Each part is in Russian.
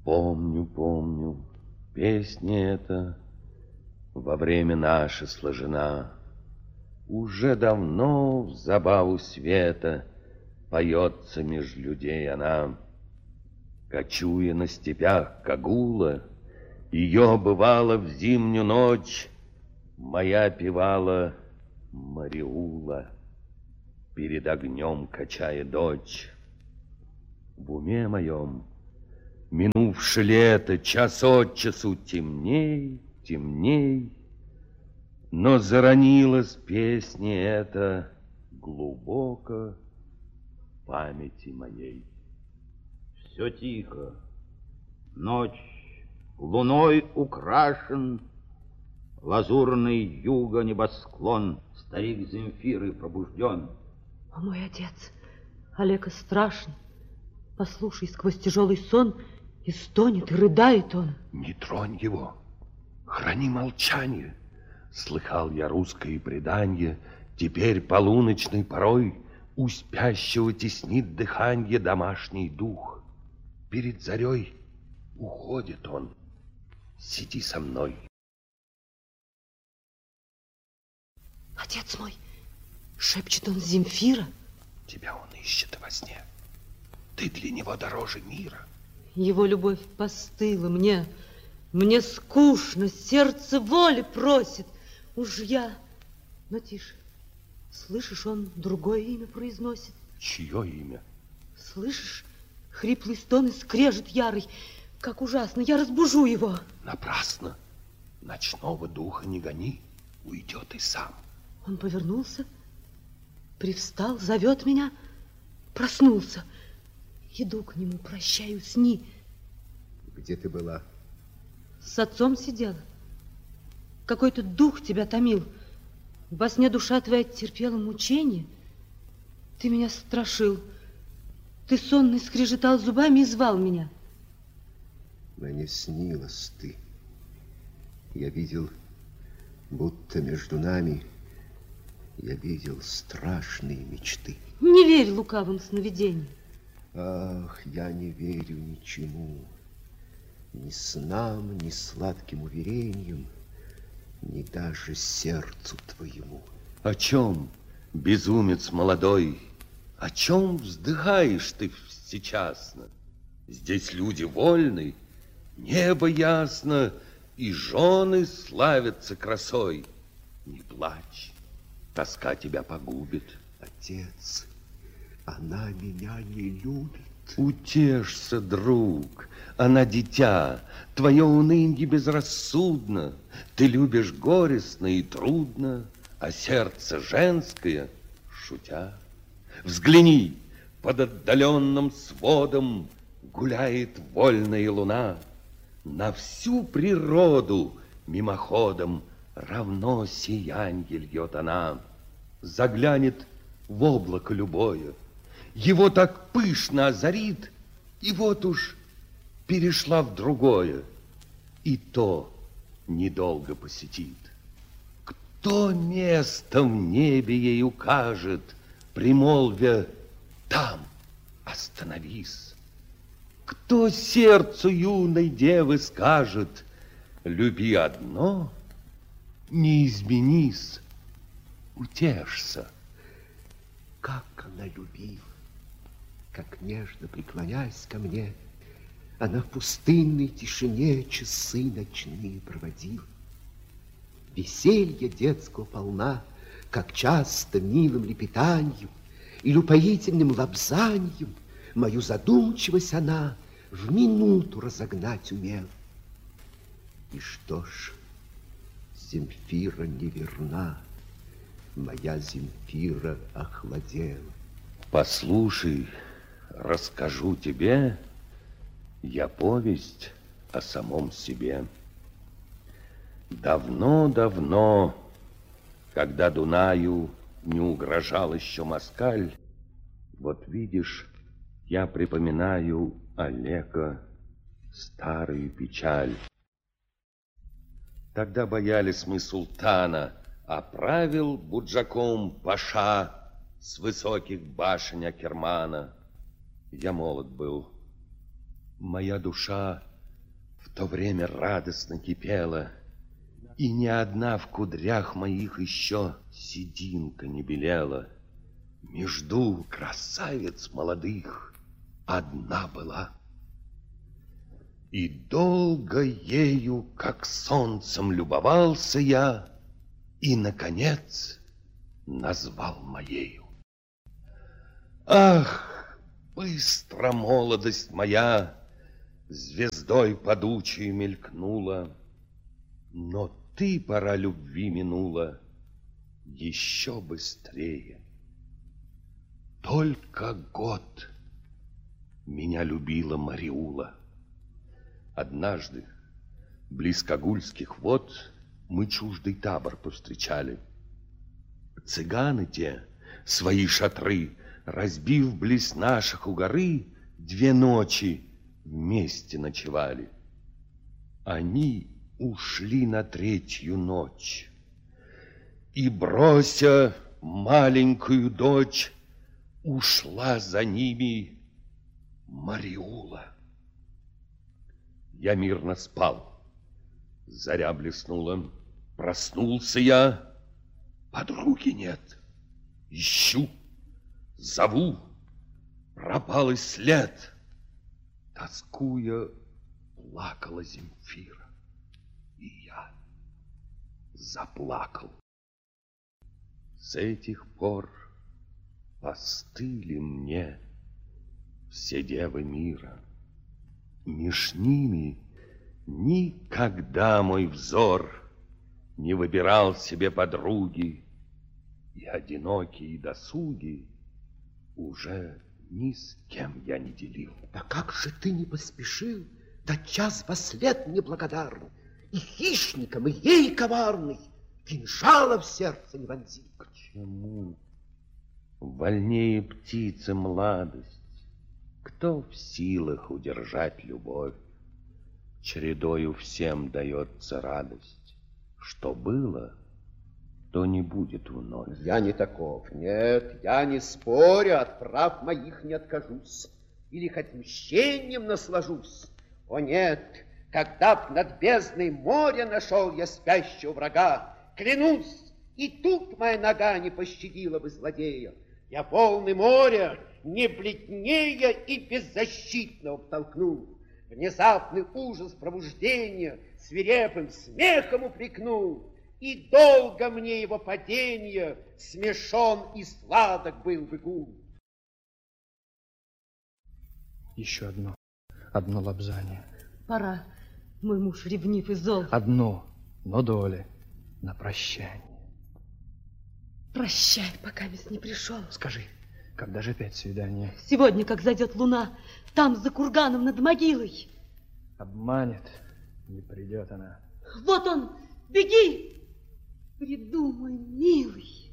Помню, помню, песня эта во время наше сложена. Уже давно в забаву света поется меж людей она. Кочуя на степях Кагула, ее бывало в зимнюю ночь моя певала Мариула, перед огнем качая дочь. В уме моем минувшее лето час от часу темней, темней, но заронилась песня эта глубоко в памяти моей. Все тихо, ночь луной украшен, лазурный юга небосклон, старик Земфиры пробужден. О, мой отец, Олега страшен. Послушай, сквозь тяжелый сон и стонет, и рыдает он. Не тронь его, храни молчание. Слыхал я русское преданье, теперь полуночной порой у спящего теснит дыханье домашний дух. Перед зарей уходит он. Сиди со мной. Отец мой, шепчет он, Земфира. Тебя он ищет во сне. Ты для него дороже мира. Его любовь постыла мне. Мне скучно, сердце воли просит. Уж я... Но тише. Слышишь, он другое имя произносит. Чье имя? Слышишь, хриплый стон и скрежет ярый. Как ужасно, я разбужу его. Напрасно. Ночного духа не гони, уйдет и сам. Он повернулся, привстал, зовет меня, проснулся. Иду к нему, прощаю, сни. Где ты была? С отцом сидела. Какой-то дух тебя томил. Во сне душа твоя терпела мучение. Ты меня страшил. Ты сонный скрежетал зубами и звал меня. Мне снилась ты. Я видел, будто между нами, я видел страшные мечты. Не верь лукавым сновидениям. Ах, я не верю ничему, ни снам, ни сладким уверениям, ни даже сердцу твоему. О чем, безумец молодой, о чем вздыхаешь ты всечасно? Здесь люди вольны, небо ясно, и жены славятся красой. Не плачь, тоска тебя погубит. Отец, она меня не любит. Утешься, друг, она дитя, твое унынье безрассудно. Ты любишь горестно и трудно, а сердце женское, шутя. Взгляни, под отдаленным сводом гуляет вольная луна. На всю природу мимоходом равно сиянье льет она. Заглянет в облако любое, его так пышно озарит, и вот уж перешла в другое, и то недолго посетит. Кто место в небе ей укажет, примолвя: там остановись? Кто сердцу юной девы скажет: люби одно, не изменись, утешься? Как она любила, как нежно преклоняясь ко мне, она в пустынной тишине часы ночные проводила. Веселье детского полна, как часто милым лепетаньем или упоительным лобзаньем мою задумчивость она в минуту разогнать умела. И что ж, Земфира неверна, моя Земфира охладела. Послушай, расскажу тебе я повесть о самом себе. Давно-давно, когда Дунаю не угрожал еще москаль, вот видишь, я припоминаю Олега старую печаль. Тогда боялись мы султана, а правил буджаком паша с высоких башен Акермана. Я молод был. Моя душа В то время радостно кипела, и ни одна в кудрях моих еще сединка не белела. Между красавиц молодых одна была. И долго ею, как солнцем, любовался я, и, наконец, назвал моею. Ах, быстро молодость моя звездой падучей мелькнула, но ты, пора любви минула, еще быстрее. Только год меня любила Мариула. Однажды, близ Когульских вод, мы чуждый табор повстречали. Цыганы те, свои шатры, разбив близ наших у горы, 2 ночи вместе ночевали. Они ушли на 3-ю ночь, и, брося маленькую дочь, ушла за ними Мариула. Я мирно спал. Заря блеснула. Проснулся я. Подруги нет. Ищу, зову. Пропал и след. Тоскуя, плакала Земфира. И я заплакал. С этих пор постыли мне все девы мира. Меж ними никогда мой взор не выбирал себе подруги, и одинокие досуги уже ни с кем я не делил. Да как же ты не поспешил, да час во след неблагодарный, и хищником, и ей коварный, кинжала в сердце не вонзил. К чему? Вольнее птицы младость. Кто в силах удержать любовь? Чередою всем дается радость. Что было, то не будет вновь. Я не таков, нет, я не спорю, от прав моих не откажусь, или хоть мщением наслажусь. О нет, когда б над бездной моря нашел я спящего врага, клянусь, и тут моя нога не пощадила бы злодея. Я полный моря, не бледнее и беззащитного втолкнул. Внезапный ужас пробуждения свирепым смехом упрекнул, и долго мне его падение смешон и сладок был бы гул. Еще одно лобзание. Пора, мой муж ревнив и зол. Одно, но доли на прощание. Прощай, пока ведь не пришел. Скажи, когда же опять свидание? Сегодня, как зайдет луна, там за курганом над могилой. Обманет, не придет она. Вот он, беги! Придумай, милый.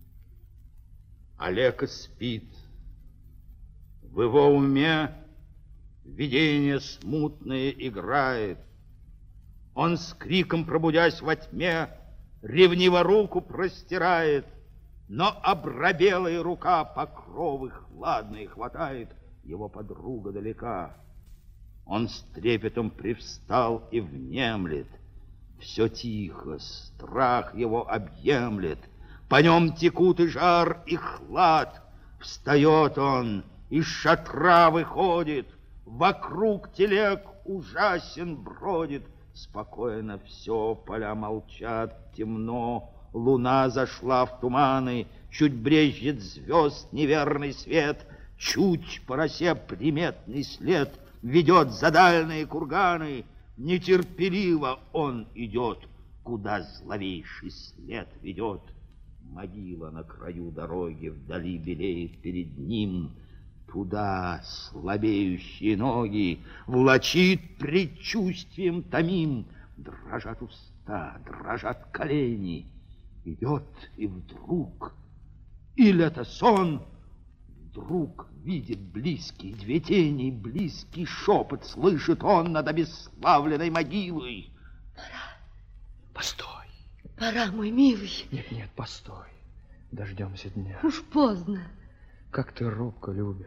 Олега спит. В его уме видение смутное играет. Он с криком, пробудясь во тьме, ревниво руку простирает, но обрабелая рука покровы хладные хватает, его подруга далека. Он с трепетом привстал и внемлет. Все тихо, страх его объемлет. По нем текут и жар, и хлад. Встает он, из шатра выходит, вокруг телег ужасен бродит. Спокойно все, поля молчат, темно. Луна зашла в туманы, чуть брезжит звезд неверный свет, чуть по росе приметный след ведет за дальние курганы. Нетерпеливо он идет, куда зловейший след ведет. Могила на краю дороги вдали белеет перед ним. Туда слабеющие ноги влачит предчувствием томим. Дрожат уста, дрожат колени. Идет и вдруг, или это сон, вдруг видит близкие 2 тени, близкий шепот слышит он над обесславленной могилой. Пора. Постой. Пора, мой милый. Нет, постой. Дождемся дня. Уж поздно. Как ты робко любишь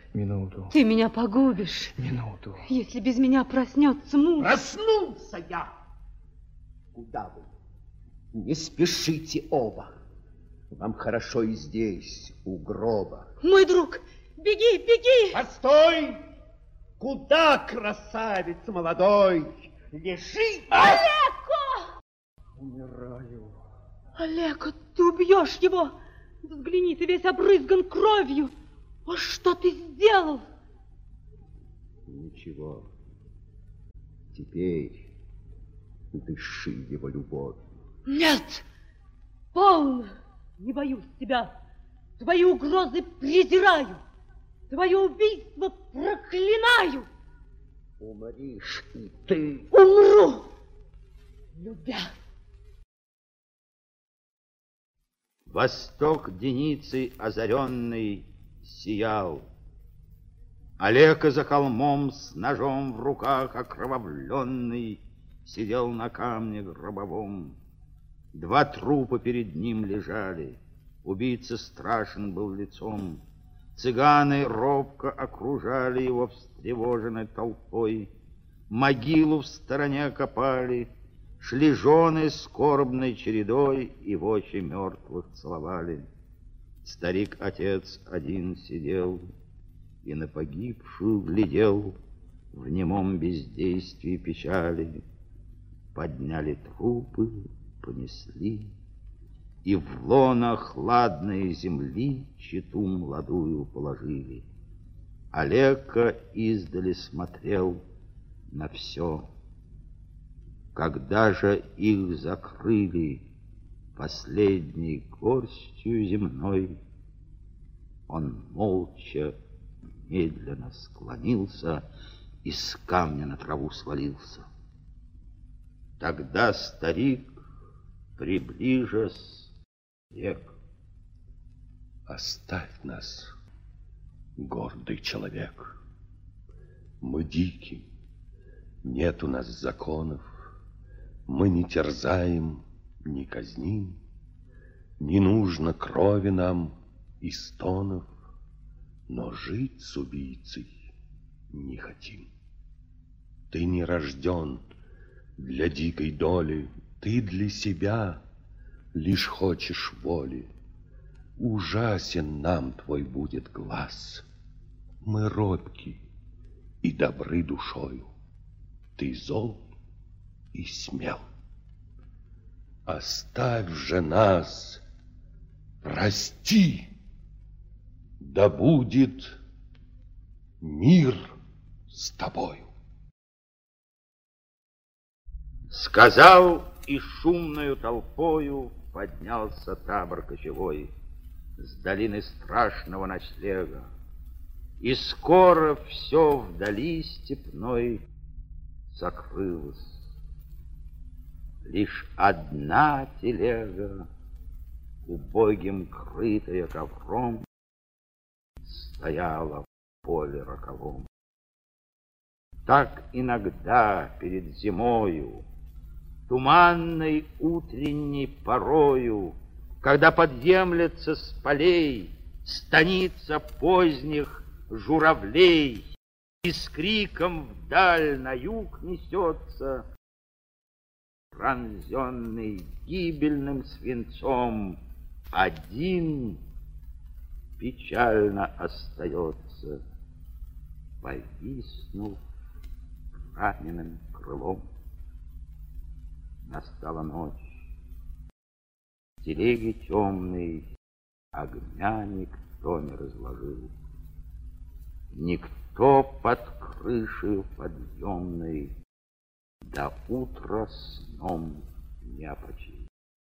Минуту. Ты меня погубишь. Минуту. Если без меня проснется муж. Проснулся я. Куда вы? Не спешите оба. Вам хорошо и здесь, у гроба. Мой друг, беги, беги! Постой! Куда, красавец молодой? Лежи! Олеко! Умираю. Олеко, ты убьешь его! Взгляни, ты весь обрызган кровью. О, что ты сделал? Ничего. Теперь дыши его любовью. Нет! Полно! Не боюсь тебя. Твои угрозы презираю. Твое убийство проклинаю. Умришь и ты. Умру, любя. Восток Деницы озаренный сиял. Олега за холмом с ножом в руках окровавленный сидел на камне гробовом. Два трупа перед ним лежали. Убийца страшен был лицом. Цыганы робко окружали его встревоженной толпой. Могилу в стороне копали. Шли жены скорбной чередой и в очи мертвых целовали. Старик-отец один сидел и на погибшую глядел в немом бездействии печали. Подняли трупы, понесли, и в лоно хладной земли читу молодую положили. Олеко издали смотрел на все. Когда же их закрыли последней горстью земной, он молча, медленно склонился и с камня на траву свалился. Тогда старик, приближась, рек: оставь нас, гордый человек. Мы дики, нет у нас законов, мы не терзаем, не казним, не нужно крови нам и стонов, но жить с убийцей не хотим. Ты не рожден для дикой доли, ты для себя лишь хочешь воли. Ужасен нам твой будет глаз. Мы робки и добры душою, ты зол и смел. Оставь же нас, прости, да будет мир с тобою. Сказал, и шумною толпою поднялся табор кочевой с долины страшного ночлега. И скоро все вдали степной закрылось. Лишь одна телега, убогим крытая ковром, стояла в поле роковом. Так иногда перед зимою, туманной утренней порою, когда подъемлется с полей станица поздних журавлей и с криком вдаль на юг несется, пронзенный гибельным свинцом, один печально остается, повиснув раненым крылом. Настала ночь, в телеге темной огня никто не разложил, никто под крышей подъемной до утра сном не опочил.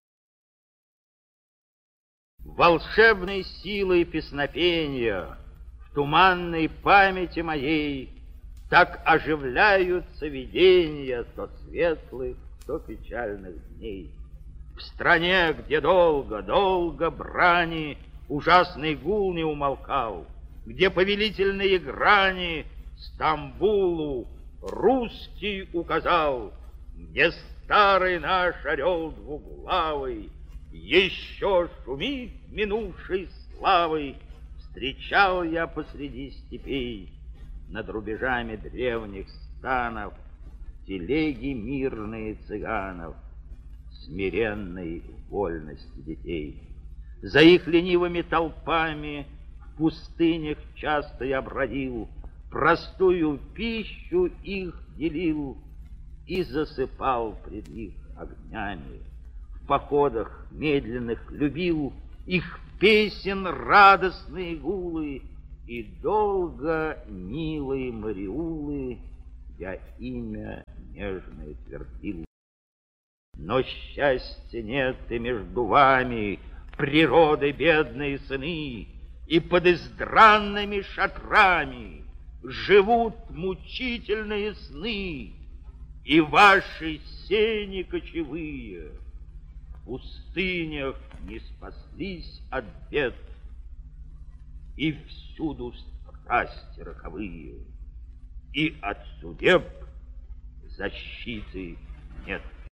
Волшебной силой песнопения в туманной памяти моей так оживляются видения то светлых, то печальных дней. В стране, где долго брани ужасный гул не умолкал, где повелительные грани Стамбулу русский указал, где старый наш орел двуглавый еще шумит минувшей славой, в Встречал я посреди степей, над рубежами древних станов, телеги мирные цыганов, смиренной вольности детей. За их ленивыми толпами в пустынях часто я бродил, простую пищу их делил и засыпал пред их огнями. В походах медленных любил их песен радостные гулы, и долго милые мариулы я имя нежное твердил. Но счастья нет и между вами, природы бедные сыны, и под издранными шатрами живут мучительные сны, и ваши сени кочевые в пустынях не спаслись от бед, и всюду страсти роковые, и от судеб защиты нет.